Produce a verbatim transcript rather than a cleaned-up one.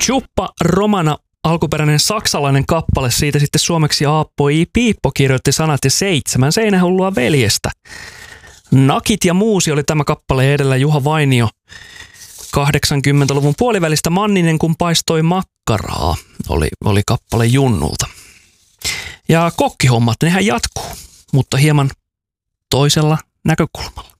Chuppa Romana, alkuperäinen saksalainen kappale, siitä sitten suomeksi Aappo I. Piippo kirjoitti sanat ja seitsemän seinähullua veljestä. Nakit ja muusi oli tämä kappale edellä Juha Vainio. kahdeksankymmentäluvun puolivälistä Manninen kun paistoi makkaraa oli, oli kappale Junnulta. Ja kokkihommat, nehän jatkuu, mutta hieman toisella näkökulmalla.